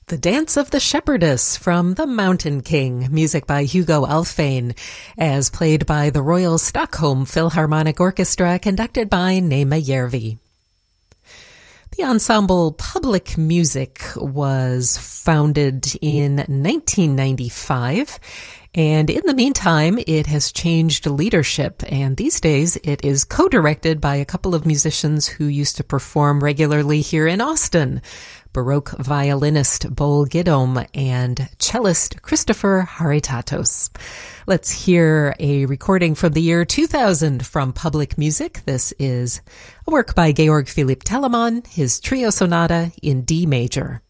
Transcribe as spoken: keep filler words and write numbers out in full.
The Dance of the Shepherdess from The Mountain King, music by Hugo Alfvén, as played by the Royal Stockholm Philharmonic Orchestra, conducted by Nema Järvi. The ensemble Public Music was founded in nineteen ninety-five, and in the meantime, it has changed leadership, and these days it is co-directed by a couple of musicians who used to perform regularly here in Austin, Baroque violinist Bol Gidom and cellist Christopher Haritatos. Let's hear a recording from the year two thousand from Public Music. This is a work by Georg Philipp Telemann, his trio sonata in D major.